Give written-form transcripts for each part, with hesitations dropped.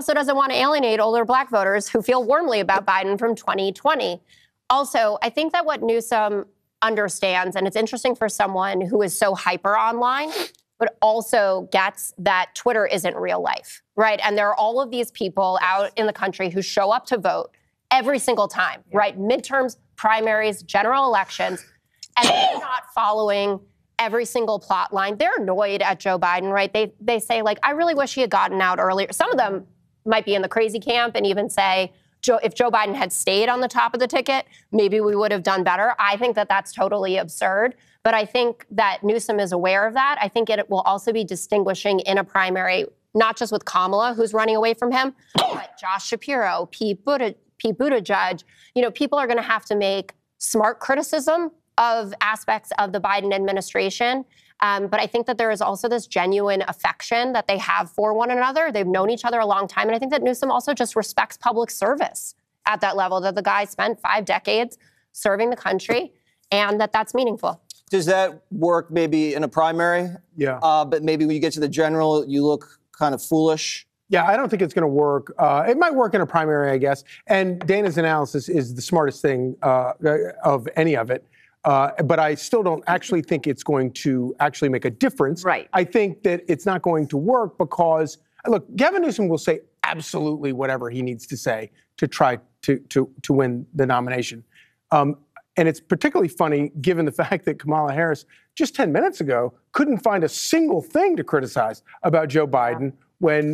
also doesn't want to alienate older Black voters who feel warmly about Biden from 2020. Also, I think that what Newsom understands, and it's interesting for someone who is so hyper online, but also gets that Twitter isn't real life, right? And there are all of these people out in the country who show up to vote every single time, right? Midterms, primaries, general elections, and they're not following every single plot line. They're annoyed at Joe Biden, right? They say, like, I really wish he had gotten out earlier. Some of them might be in the crazy camp and even say, if Joe Biden had stayed on the top of the ticket, maybe we would have done better. I think that that's totally absurd. But I think that Newsom is aware of that. I think it will also be distinguishing in a primary, not just with Kamala, who's running away from him, but Josh Shapiro, Pete Buttigieg. You know, people are going to have to make smart criticism of aspects of the Biden administration. But I think that there is also this genuine affection that they have for one another. They've known each other a long time. And I think that Newsom also just respects public service at that level, that the guy spent 5 decades serving the country and that's meaningful. Does that work maybe in a primary? Yeah. But maybe when you get to the general, you look kind of foolish? Yeah, I don't think it's going to work. It might work in a primary, I guess. And Dana's analysis is the smartest thing of any of it. But I still don't actually think it's going to actually make a difference. Right. I think that it's not going to work because, look, Gavin Newsom will say absolutely whatever he needs to say to try to win the nomination. And it's particularly funny given the fact that Kamala Harris just 10 minutes ago couldn't find a single thing to criticize about Joe Biden when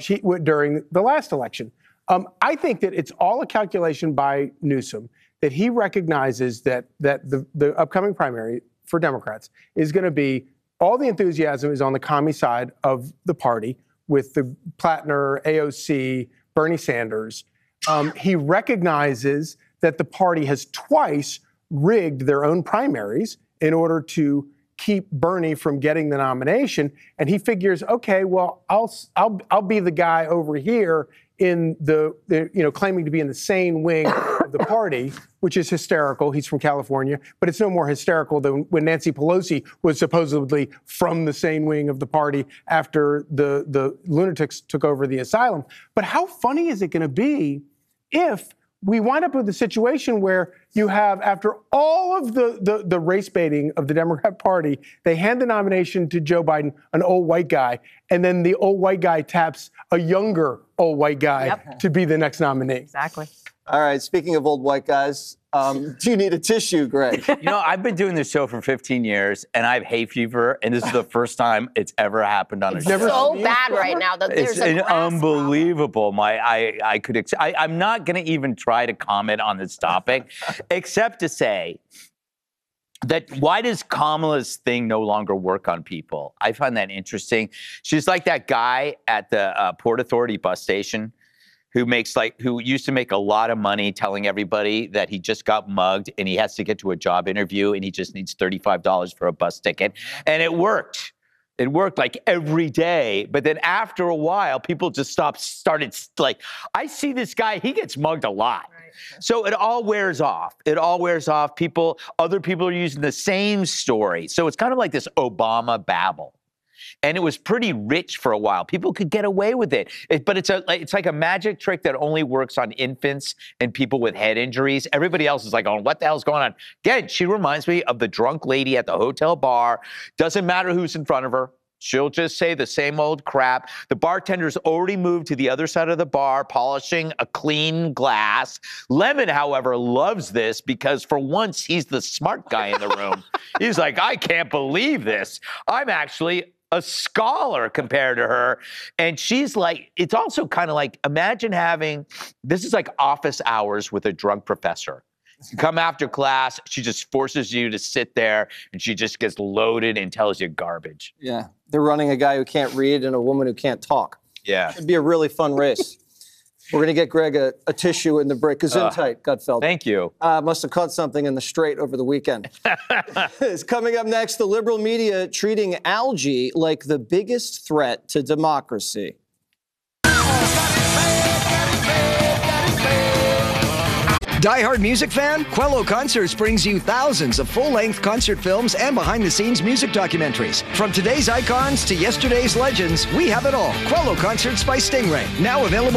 during the last election. I think that it's all a calculation by Newsom, that he recognizes that the upcoming primary for Democrats is going to be all the enthusiasm is on the commie side of the party with the Plattner, AOC, Bernie Sanders. He recognizes that the party has twice rigged their own primaries in order to keep Bernie from getting the nomination, and he figures, okay, well, I'll be the guy over here in the claiming to be in the sane wing of the party, which is hysterical. He's from California, but it's no more hysterical than when Nancy Pelosi was supposedly from the sane wing of the party after the lunatics took over the asylum. But how funny is it going to be if we wind up with a situation where you have, after all of the race baiting of the Democrat Party, they hand the nomination to Joe Biden, an old white guy, and then the old white guy taps a younger old white guy to be the next nominee. Exactly. All right, speaking of old white guys, do you need a tissue, Greg? You know, I've been doing this show for 15 years, and I have hay fever, and this is the first time it's ever happened on a show. It's so bad right now that there's it's unbelievable. I'm not going to even try to comment on this topic, except to say that why does Kamala's thing no longer work on people? I find that interesting. She's like that guy at the Port Authority bus station who used to make a lot of money telling everybody that he just got mugged and he has to get to a job interview and he just needs $35 for a bus ticket. And it worked. It worked like every day. But then after a while, people just started like, I see this guy, he gets mugged a lot. Right. So it all wears off. It all wears off. Other people are using the same story. So it's kind of like this Obama babble. And it was pretty rich for a while. People could get away with it. But it's like a magic trick that only works on infants and people with head injuries. Everybody else is like, oh, what the hell's going on? Again, she reminds me of the drunk lady at the hotel bar. Doesn't matter who's in front of her. She'll just say the same old crap. The bartender's already moved to the other side of the bar, polishing a clean glass. Lemon, however, loves this because for once he's the smart guy in the room. He's like, I can't believe this. I'm actually a scholar compared to her. And she's like, it's also kind of like, imagine this is like office hours with a drunk professor. You come after class, she just forces you to sit there and she just gets loaded and tells you garbage. Yeah, they're running a guy who can't read and a woman who can't talk. Yeah. It'd be a really fun race. We're going to get Greg a tissue in the break. Gesundheit, Gutfeld. Thank you. Must have caught something in the Strait over the weekend. It's coming up next, the liberal media treating algae like the biggest threat to democracy. Die-hard music fan? Quello Concerts brings you thousands of full-length concert films and behind-the-scenes music documentaries. From today's icons to yesterday's legends, we have it all. Quello Concerts by Stingray. Now available